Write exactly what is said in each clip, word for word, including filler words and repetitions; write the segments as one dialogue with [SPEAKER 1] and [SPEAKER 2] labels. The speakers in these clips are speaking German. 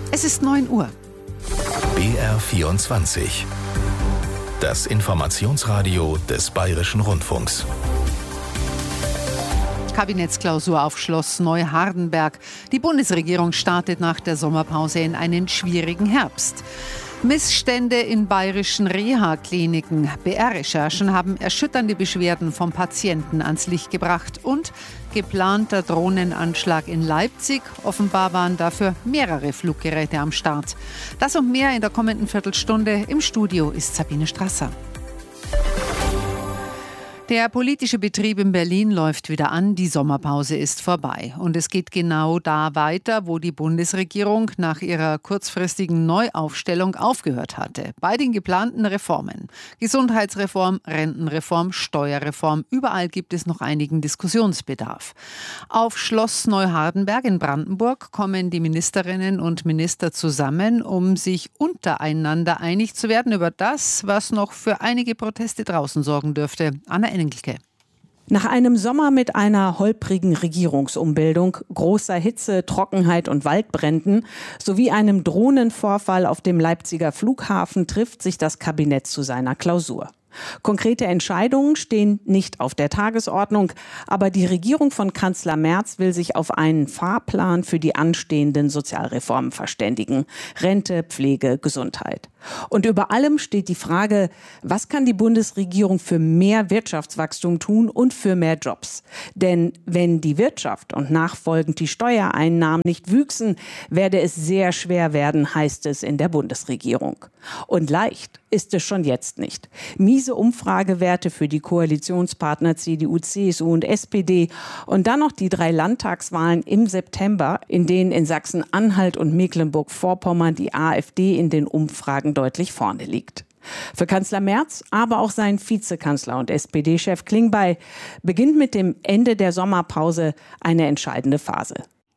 [SPEAKER 1] Es ist neun Uhr.
[SPEAKER 2] B R vierundzwanzig. Das Informationsradio des Bayerischen Rundfunks.
[SPEAKER 1] Kabinettsklausur auf Schloss Neuhardenberg. Die Bundesregierung startet nach der Sommerpause in einen schwierigen Herbst. Missstände in bayerischen Reha-Kliniken. B R-Recherchen haben erschütternde Beschwerden vom Patienten ans Licht gebracht. Und geplanter Drohnenanschlag in Leipzig. Offenbar waren dafür mehrere Fluggeräte am Start. Das und mehr in der kommenden Viertelstunde. Im Studio ist Sabine Strasser. Der politische Betrieb in Berlin läuft wieder an, die Sommerpause ist vorbei. Und es geht genau da weiter, wo die Bundesregierung nach ihrer kurzfristigen Neuaufstellung aufgehört hatte. Bei den geplanten Reformen. Gesundheitsreform, Rentenreform, Steuerreform. Überall gibt es noch einigen Diskussionsbedarf. Auf Schloss Neuhardenberg in Brandenburg kommen die Ministerinnen und Minister zusammen, um sich untereinander einig zu werden über das, was noch für einige Proteste draußen sorgen dürfte. Anna Engelke.
[SPEAKER 3] Nach einem Sommer mit einer holprigen Regierungsumbildung, großer Hitze, Trockenheit und Waldbränden sowie einem Drohnenvorfall auf dem Leipziger Flughafen trifft sich das Kabinett zu seiner Klausur. Konkrete Entscheidungen stehen nicht auf der Tagesordnung, aber die Regierung von Kanzler Merz will sich auf einen Fahrplan für die anstehenden Sozialreformen verständigen. Rente, Pflege, Gesundheit. Und über allem steht die Frage, was kann die Bundesregierung für mehr Wirtschaftswachstum tun und für mehr Jobs? Denn wenn die Wirtschaft und nachfolgend die Steuereinnahmen nicht wüchsen, werde es sehr schwer werden, heißt es in der Bundesregierung. Und leicht ist es schon jetzt nicht. Miese Umfragewerte für die Koalitionspartner C D U, C S U und S P D und dann noch die drei Landtagswahlen im September, in denen in Sachsen-Anhalt und Mecklenburg-Vorpommern die AfD in den Umfragen deutlich vorne liegt. Für Kanzler Merz, aber auch sein Vizekanzler und S P D-Chef Klingbeil beginnt mit dem Ende der Sommerpause eine entscheidende Phase.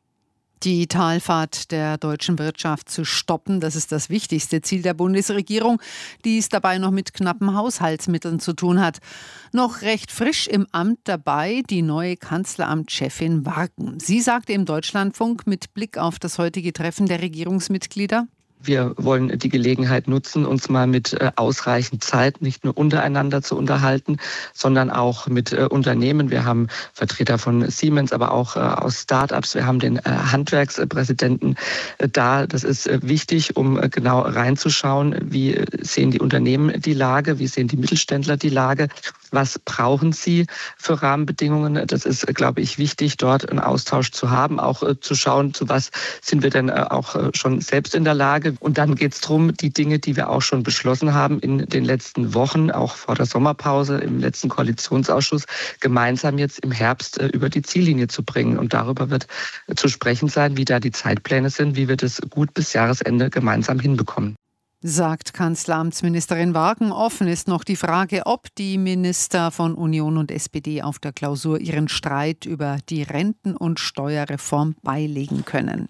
[SPEAKER 1] Die Talfahrt der deutschen Wirtschaft zu stoppen, das ist das wichtigste Ziel der Bundesregierung, die es dabei noch mit knappen Haushaltsmitteln zu tun hat. Noch recht frisch im Amt dabei die neue Kanzleramtschefin Warken. Sie sagte im Deutschlandfunk mit Blick auf das heutige Treffen der Regierungsmitglieder:
[SPEAKER 4] Wir wollen die Gelegenheit nutzen, uns mal mit ausreichend Zeit nicht nur untereinander zu unterhalten, sondern auch mit Unternehmen. Wir haben Vertreter von Siemens, aber auch aus Start-ups. Wir haben den Handwerkspräsidenten da. Das ist wichtig, um genau reinzuschauen, wie sehen die Unternehmen die Lage, wie sehen die Mittelständler die Lage, was brauchen sie für Rahmenbedingungen. Das ist, glaube ich, wichtig, dort einen Austausch zu haben, auch zu schauen, zu was sind wir denn auch schon selbst in der Lage. Und dann geht es darum, die Dinge, die wir auch schon beschlossen haben in den letzten Wochen, auch vor der Sommerpause im letzten Koalitionsausschuss, gemeinsam jetzt im Herbst über die Ziellinie zu bringen. Und darüber wird zu sprechen sein, wie da die Zeitpläne sind, wie wir das gut bis Jahresende gemeinsam hinbekommen.
[SPEAKER 1] Sagt Kanzleramtsministerin Warken. Offen ist noch die Frage, ob die Minister von Union und S P D auf der Klausur ihren Streit über die Renten- und Steuerreform beilegen können.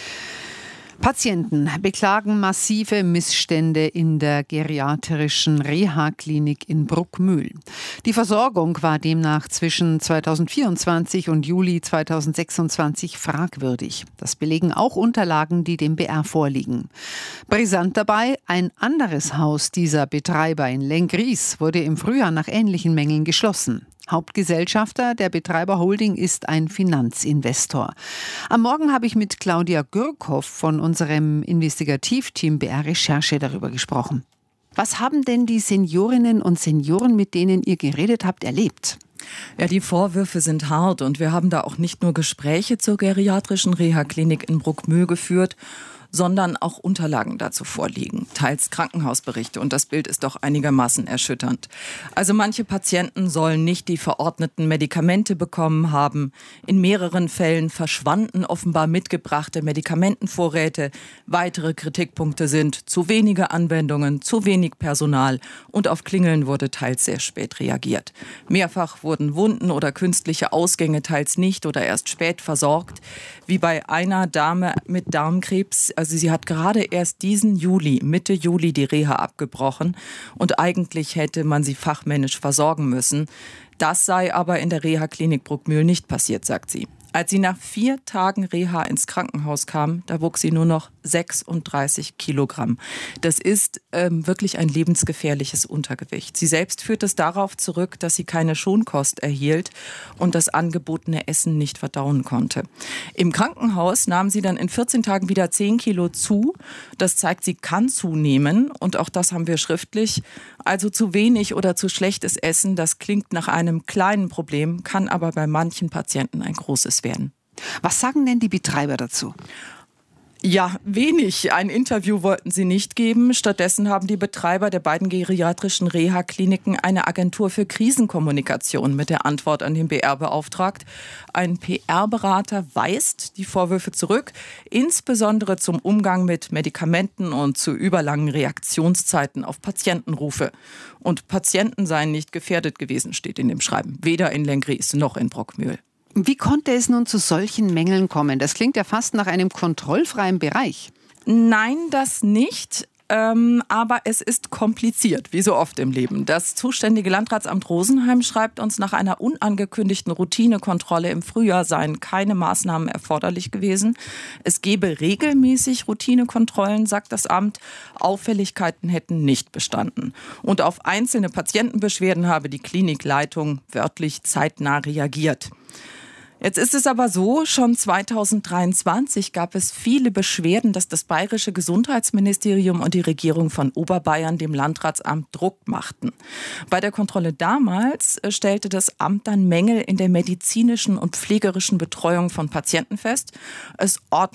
[SPEAKER 1] Patienten beklagen massive Missstände in der geriatrischen Reha-Klinik in Bruckmühl. Die Versorgung war demnach zwischen zweitausendvierundzwanzig und Juli zweitausendsechsundzwanzig fragwürdig. Das belegen auch Unterlagen, die dem B R vorliegen. Brisant dabei, ein anderes Haus dieser Betreiber in Lenggries wurde im Frühjahr nach ähnlichen Mängeln geschlossen. Hauptgesellschafter der Betreiberholding ist ein Finanzinvestor. Am Morgen habe ich mit Claudia Gürkhoff von unserem Investigativteam B R Recherche darüber gesprochen. Was haben denn die Seniorinnen und Senioren, mit denen ihr geredet habt, erlebt?
[SPEAKER 5] Ja, die Vorwürfe sind hart und wir haben da auch nicht nur Gespräche zur geriatrischen Reha-Klinik in Bruckmühl geführt, sondern auch Unterlagen dazu vorliegen, teils Krankenhausberichte. Und das Bild ist doch einigermaßen erschütternd. Also manche Patienten sollen nicht die verordneten Medikamente bekommen haben. In mehreren Fällen verschwanden offenbar mitgebrachte Medikamentenvorräte. Weitere Kritikpunkte sind zu wenige Anwendungen, zu wenig Personal und auf Klingeln wurde teils sehr spät reagiert. Mehrfach wurden Wunden oder künstliche Ausgänge teils nicht oder erst spät versorgt, wie bei einer Dame mit Darmkrebs. Also sie hat gerade erst diesen Juli, Mitte Juli die Reha abgebrochen und eigentlich hätte man sie fachmännisch versorgen müssen. Das sei aber in der Reha-Klinik Bruckmühl nicht passiert, sagt sie. Als sie nach vier Tagen Reha ins Krankenhaus kam, da wog sie nur noch sechsunddreißig Kilogramm. Das ist ähm, wirklich ein lebensgefährliches Untergewicht. Sie selbst führt es darauf zurück, dass sie keine Schonkost erhielt und das angebotene Essen nicht verdauen konnte. Im Krankenhaus nahm sie dann in vierzehn Tagen wieder zehn Kilo zu. Das zeigt, sie kann zunehmen und auch das haben wir schriftlich. Also zu wenig oder zu schlechtes Essen, das klingt nach einem kleinen Problem, kann aber bei manchen Patienten ein großes werden.
[SPEAKER 1] Was sagen denn die Betreiber dazu?
[SPEAKER 5] Ja, wenig. Ein Interview wollten sie nicht geben. Stattdessen haben die Betreiber der beiden geriatrischen Reha-Kliniken eine Agentur für Krisenkommunikation mit der Antwort an den B R beauftragt. Ein P R-Berater weist die Vorwürfe zurück, insbesondere zum Umgang mit Medikamenten und zu überlangen Reaktionszeiten auf Patientenrufe. Und Patienten seien nicht gefährdet gewesen, steht in dem Schreiben. Weder in Lenggries noch in Bruckmühl.
[SPEAKER 1] Wie konnte es nun zu solchen Mängeln kommen? Das klingt ja fast nach einem kontrollfreien Bereich.
[SPEAKER 5] Nein, das nicht. Ähm, aber es ist kompliziert, wie so oft im Leben. Das zuständige Landratsamt Rosenheim schreibt uns, nach einer unangekündigten Routinekontrolle im Frühjahr seien keine Maßnahmen erforderlich gewesen. Es gebe regelmäßig Routinekontrollen, sagt das Amt. Auffälligkeiten hätten nicht bestanden. Und auf einzelne Patientenbeschwerden habe die Klinikleitung wörtlich zeitnah reagiert. Jetzt ist es aber so, schon zweitausenddreiundzwanzig gab es viele Beschwerden, dass das bayerische Gesundheitsministerium und die Regierung von Oberbayern dem Landratsamt Druck machten. Bei der Kontrolle damals stellte das Amt dann Mängel in der medizinischen und pflegerischen Betreuung von Patienten fest. Es ordnete